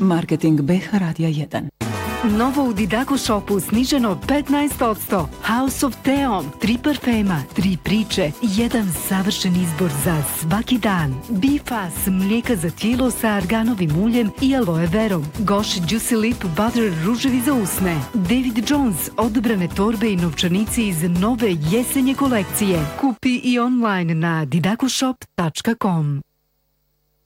Marketing BH Radija 1. Novo u Didaco Shopu sniženo 15%. House of Theon, 3 parfema, 3 priče, jedan savršen izbor za svaki dan. Bifas, mlijeka za tijelo sa arganovim uljem i aloe verom. Gosh Juicy Lip Butter, ruževi za usne. David Jones, odabrane torbe i novčanici iz nove jesenje kolekcije. Kupi i online na didacoshop.com.